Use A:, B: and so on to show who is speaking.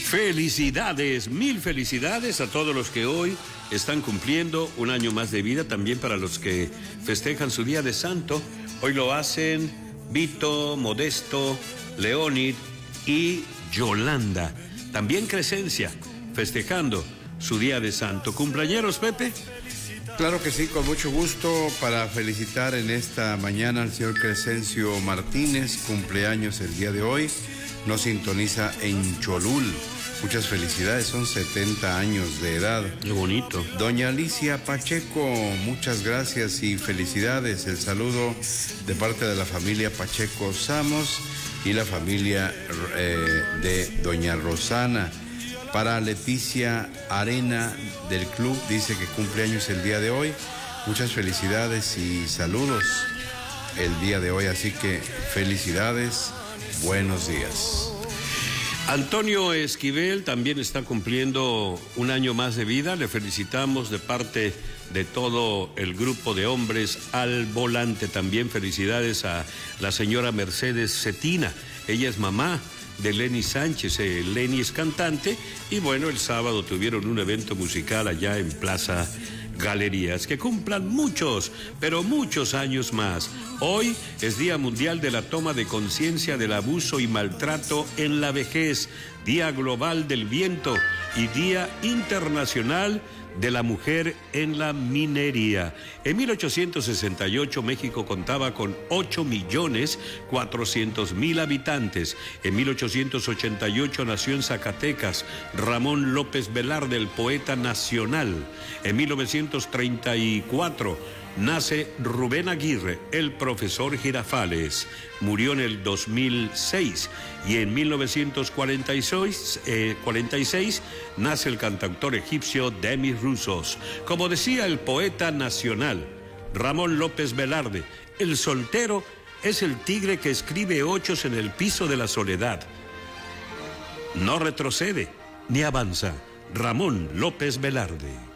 A: Felicidades, mil felicidades a todos los que hoy están cumpliendo un año más de vida, también para los que festejan su día de santo. Hoy lo hacen Vito, Modesto, Leonid y Yolanda. También Crescencia, festejando su día de santo. ¿Cumpleañeros, Pepe?
B: Claro que sí, con mucho gusto para felicitar en esta mañana al señor Crescencio Martínez, cumpleaños el día de hoy, nos sintoniza en Cholul. Muchas felicidades, son 70 años de edad.
A: Qué bonito.
B: Doña Alicia Pacheco, muchas gracias y felicidades. El saludo de parte de la familia Pacheco Samos y la familia de Doña Rosana. Para Leticia Arena del club, dice que cumple años el día de hoy. Muchas felicidades y saludos el día de hoy, así que felicidades, buenos días.
A: Antonio Esquivel también está cumpliendo un año más de vida. Le felicitamos de parte de todo el grupo de hombres al volante. También felicidades a la señora Mercedes Cetina. Ella es mamá de Lenny Sánchez. Lenny es cantante y bueno, el sábado tuvieron un evento musical allá en Plaza Galerías. Que cumplan muchos, pero muchos años más. Hoy es Día Mundial de la Toma de Conciencia del Abuso y Maltrato en la Vejez, Día Global del Viento y Día Internacional de la Mujer en la Minería. En 1868 México contaba con 8.400.000 habitantes. En 1888 nació en Zacatecas Ramón López Velarde, el poeta nacional. En 1934 nace Rubén Aguirre, el profesor Girafales. Murió en el 2006 y en 1946 nace el cantautor egipcio Demis Roussos. Como decía el poeta nacional Ramón López Velarde, el soltero es el tigre que escribe ochos en el piso de la soledad. No retrocede ni avanza. Ramón López Velarde.